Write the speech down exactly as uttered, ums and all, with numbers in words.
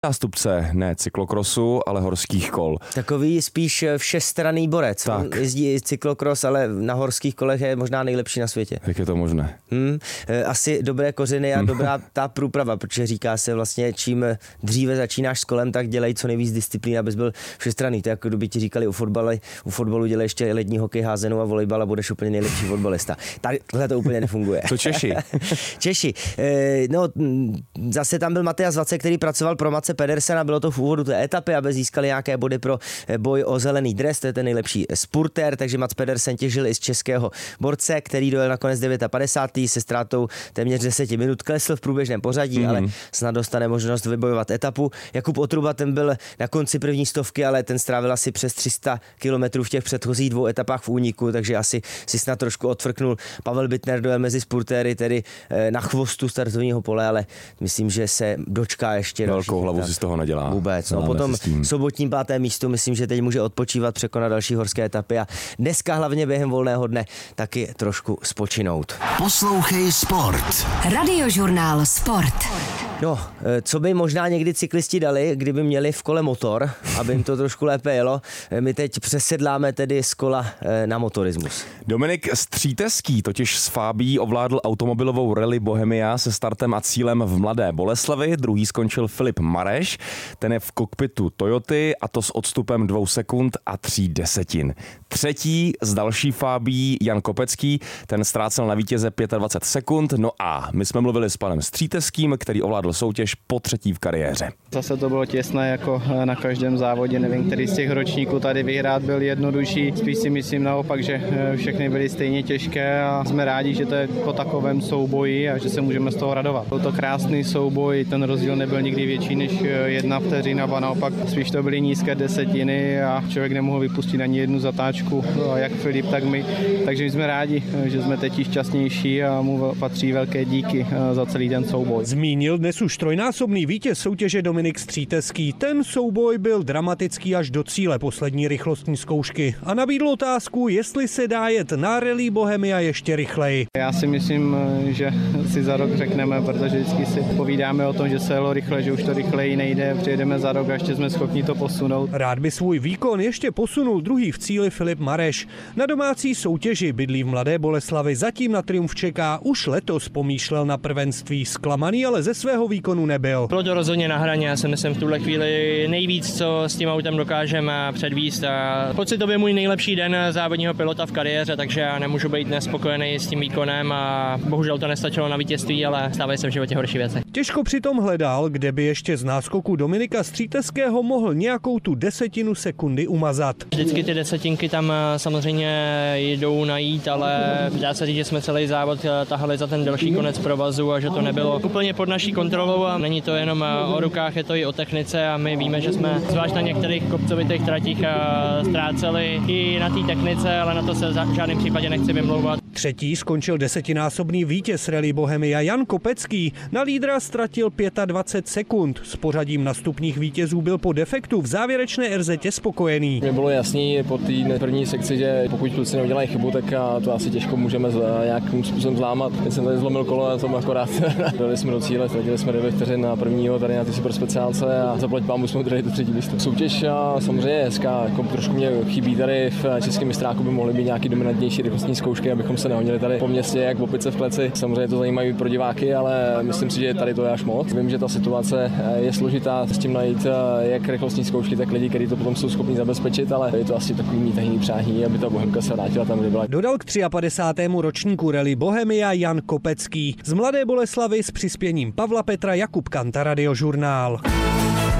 zástupce ne cyklokrosu, ale horských kol. Takový spíš všestranný borec. Tak. On jezdí cyklokros, ale na horských kolech je možná nejlepší na světě. Jak je to možné? Hmm, asi dobré kořeny a dobrá ta průprava, protože říká se vlastně, čím dříve začínáš s kolem, tak dělej co nejvíc disciplín, abys byl všestranný. To je jako kdyby ti říkali u fotbalu, u fotbalu dělej ještě lední hokej, házenou a volejbal a budeš úplně nejlepší fotbalista. Takhle to úplně nefunguje. Co Češi? Češi. No, zase tam byl Matěj Vacek, který pracoval pro Matse Pedersena, bylo to v úvodu té etapy, aby získali nějaké body pro boj o zelený dres, to je ten nejlepší spurter, takže Mats Pedersen těžil i z českého borce, který dojel nakonec padesátého devátého se ztrátou téměř deset minut, klesl v průběžném pořadí, mm-hmm. ale snad dostane možnost vybojovat etapu. Jakub Otruba, ten byl na konci první stovky, ale ten strávil asi přes tři sta kilometrů v těch předchozích dvou etapách v úniku, takže asi si snad trošku odfrknul. Pavel Bittner dojel mezi spurtéry, tedy na chvostu startovního pole, ale myslím, že se dočká ještě velkou hlavu si z toho nedělá. Vůbec. No, potom sobotním páté místo, myslím, že teď může odpočívat, překonat další horské etapy a dneska hlavně během volného dne taky trošku spočinout. Poslouchej sport. Radiožurnál Sport. No, co by možná někdy cyklisti dali, kdyby měli v kole motor, aby jim to trošku lépe jelo. My teď přesedláme tedy z kola na motorismus. Dominik Stříteský totiž s Fábí ovládl automobilovou rally Bohemia se startem a cílem v Mladé Boleslavi. Druhý skončil Filip Mareš, ten je v kokpitu Toyoty a to s odstupem dvou sekund a tří desetin. Třetí z další Fábí Jan Kopecký, ten ztrácel na vítěze dvacet pět sekund. No a my jsme mluvili s panem Stříteským, který ovládl soutěž po třetí v kariéře. Zase to bylo těsné jako na každém závodě, nevím, který z těch ročníků tady vyhrát byl jednodušší. Spíš si myslím naopak, že všechny byly stejně těžké a jsme rádi, že to je po takovém souboji a že se můžeme z toho radovat. Byl to krásný souboj, ten rozdíl nebyl nikdy větší než jedna vteřina, a naopak spíš to byly nízké desetiny a člověk nemohl vypustit ani jednu zatáčku, jak Filip, tak my. Takže my jsme rádi, že jsme teď šťastnější a mu patří velké díky za celý ten souboj. Zmínil dnes už trojnásobný vítěz soutěže Dominik Stříteský. Ten souboj byl dramatický až do cíle poslední rychlostní zkoušky a nabídl otázku, jestli se dá jet na rally Bohemia ještě rychleji. Já si myslím, že si za rok řekneme, protože vždycky si povídáme o tom, že se jelo rychle, že už to rychleji nejde, přijedeme za rok a ještě jsme schopni to posunout. Rád by svůj výkon ještě posunul druhý v cíli Filip Mareš. Na domácí soutěži bydlí v Mladé Boleslavi, zatím na triumf čeká, už letos pomýšlel na prvenství, zklamaný ale ze svého výkonu nebyl. Bylo to rozhodně na hraně, já si myslím v tuhle chvíli nejvíc, co s tím autem dokážeme předvíst. A pocitově můj nejlepší den závodního pilota v kariéře, takže já nemůžu být nespokojený s tím výkonem a bohužel to nestačilo na vítězství, ale stávají se v životě horší věci. Těžko přitom hledal, kde by ještě z náskoku Dominika Stříteského mohl nějakou tu desetinu sekundy umazat. Vždycky ty desetinky tam samozřejmě jdou najít, ale dá se říct, že jsme celý závod tahali za ten delší konec provazu a že to nebylo úplně pod naší kontrolou a není to jenom o rukách, je to i o technice a my víme, že jsme zvlášť na některých kopcovitých tratích ztráceli i na té technice, ale na to se v žádném případě nechci vymlouvat. Třetí skončil desetinásobný vítěz rally Bohemia Jan Kopecký. Na lídra ztratil dvacet pět sekund. S pořadím nastupních vítězů byl po defektu v závěrečné erzetě spokojený. Mně bylo jasný po té první sekci, že pokud kluci neudělají chybu, tak to asi těžko můžeme nějakým způsobem zlámat. Teď jsem tady zlomil kolo a jsem akorát dali jsme do cíle, ztratili jsme devět vteřin na prvního tady na ty super speciálce a zaplať pámu jsme udrželi do třetí místo. Soutěž samozřejmě je hezká, jako trošku mě chybí tady v českém mistráku, by mohly být nějaký dominantnější rychlostní zkoušky, abychom se nehonili tady po městě jak opice v kleci. Samozřejmě to zajímavé pro diváky, ale myslím si, že tady to je až moc. Vím, že ta situace je složitá, s tím najít jak rychlostní zkoušky, tak lidi, kteří to potom jsou schopni zabezpečit, ale je to asi takový mít tajný přání, aby ta Bohemka se vrátila tam, kde byla. Dodal k padesátému třetímu ročníku rally Bohemia Jan Kopecký. Z Mladé Boleslavy s přispěním Pavla Petra, Jakub Kanta, Radiožurnál.